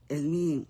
es mi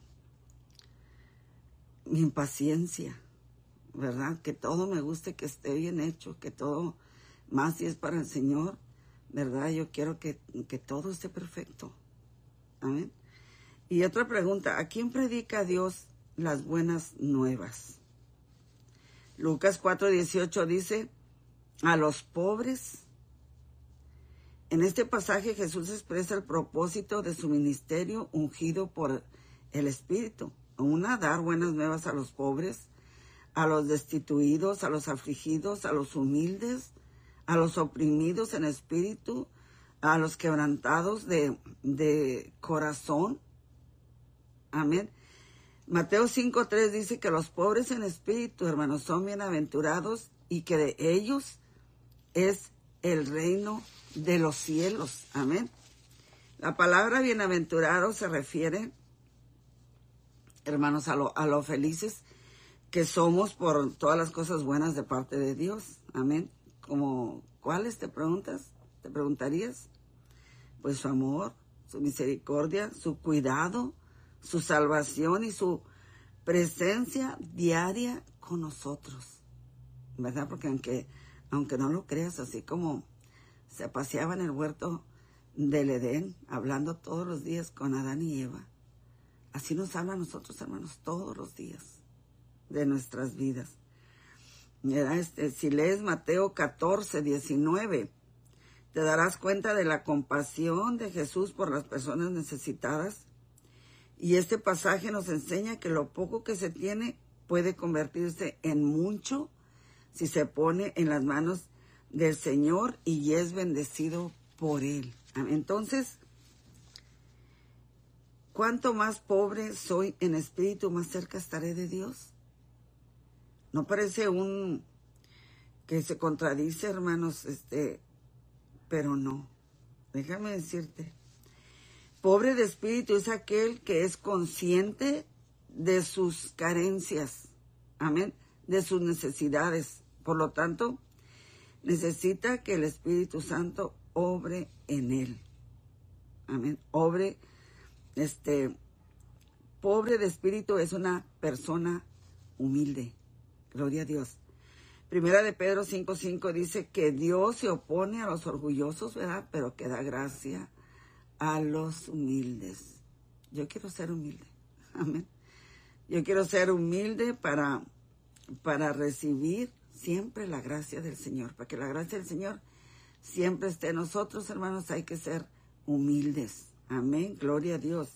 impaciencia, ¿verdad? Que todo me guste, que esté bien hecho, que todo, más si es para el Señor, ¿verdad? Yo quiero que todo esté perfecto. Amén. Y otra pregunta, ¿a quién predica Dios las buenas nuevas? Lucas 4:18 dice, a los pobres. En este pasaje Jesús expresa el propósito de su ministerio ungido por el Espíritu. Una, dar buenas nuevas a los pobres, a los destituidos, a los afligidos, a los humildes, a los oprimidos en espíritu, a los quebrantados de corazón. Amén. Mateo 5:3 dice que los pobres en espíritu, hermanos, son bienaventurados y que de ellos es el reino de los cielos. Amén. La palabra bienaventurado se refiere, hermanos, a lo felices que somos por todas las cosas buenas de parte de Dios. Amén. Como, ¿cuáles te preguntarías? Pues su amor, su misericordia, su cuidado, su salvación y su presencia diaria con nosotros, ¿verdad? Porque aunque no lo creas, así como se paseaba en el huerto del Edén, hablando todos los días con Adán y Eva, así nos habla a nosotros, hermanos, todos los días de nuestras vidas. Si lees Mateo 14:19, te darás cuenta de la compasión de Jesús por las personas necesitadas. Y este pasaje nos enseña que lo poco que se tiene puede convertirse en mucho si se pone en las manos del Señor y es bendecido por Él. Entonces, cuanto más pobre soy en espíritu, más cerca estaré de Dios. No parece que se contradice, hermanos, pero no. Déjame decirte, pobre de espíritu es aquel que es consciente de sus carencias, amén, de sus necesidades. Por lo tanto, necesita que el Espíritu Santo obre en él. Amén. Pobre de espíritu es una persona humilde. Gloria a Dios. Primera de Pedro 5:5 dice que Dios se opone a los orgullosos, ¿verdad? Pero que da gracia a los humildes. Yo quiero ser humilde. Amén. Yo quiero ser humilde para recibir siempre la gracia del Señor. Para que la gracia del Señor siempre esté en nosotros, hermanos, hay que ser humildes. Amén. Gloria a Dios.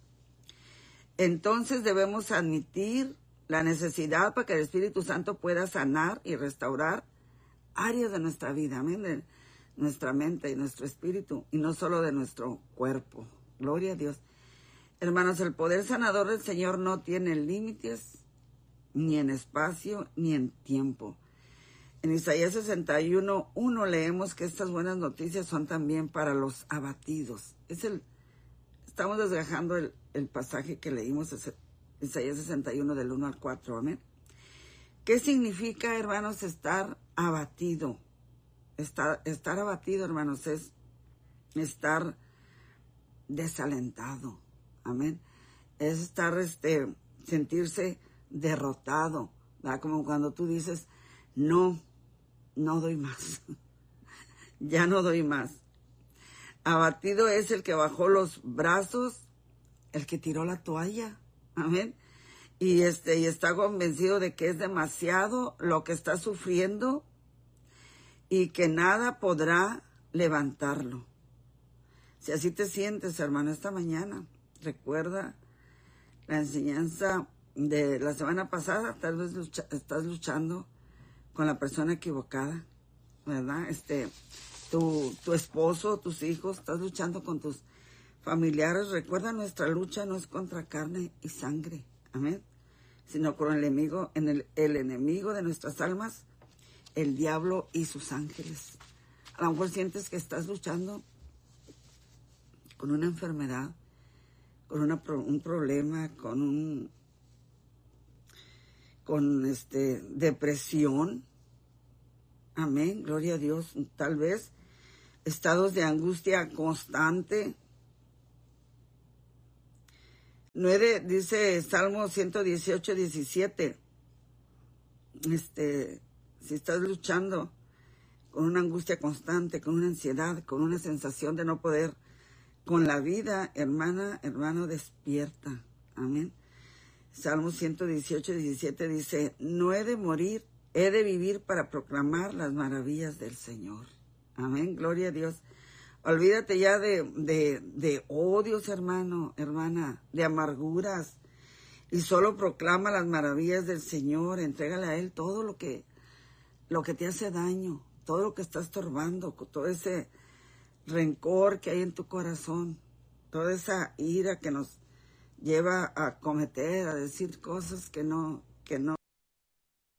Entonces debemos admitir la necesidad para que el Espíritu Santo pueda sanar y restaurar áreas de nuestra vida. Amén. De nuestra mente y nuestro espíritu, y no solo de nuestro cuerpo. Gloria a Dios. Hermanos, el poder sanador del Señor no tiene límites, ni en espacio, ni en tiempo. En Isaías 61:1 leemos que estas buenas noticias son también para los abatidos. Estamos desgajando el pasaje que leímos, Isaías 61 del 1 al 4. Amén. ¿Qué significa, hermanos, estar abatido? Estar abatido, hermanos, es estar desalentado. Amén. Es estar, sentirse derrotado, ¿verdad? Como cuando tú dices, no doy más. Ya no doy más. Abatido es el que bajó los brazos, el que tiró la toalla. Amén. Y está convencido de que es demasiado lo que está sufriendo y que nada podrá levantarlo. Si así te sientes, hermano, esta mañana, recuerda la enseñanza de la semana pasada. Tal vez estás luchando con la persona equivocada, ¿verdad? Tu esposo, tus hijos, estás luchando con tus familiares. Recuerda, nuestra lucha no es contra carne y sangre, amén, sino con el enemigo de nuestras almas, el diablo y sus ángeles. A lo mejor sientes que estás luchando con una enfermedad, con un problema, con depresión. Amén, gloria a Dios. Tal vez estados de angustia constante. Dice Salmo 118, 17. Si estás luchando con una angustia constante, con una ansiedad, con una sensación de no poder con la vida, hermano, despierta. Amén. Salmo 118, 17 dice, no he de morir, he de vivir para proclamar las maravillas del Señor. Amén, gloria a Dios. Olvídate ya de odios, hermano, hermana, de amarguras, y solo proclama las maravillas del Señor. Entrégale a Él todo lo que te hace daño, todo lo que está estorbando, todo ese rencor que hay en tu corazón, toda esa ira que nos lleva a cometer, a decir cosas que no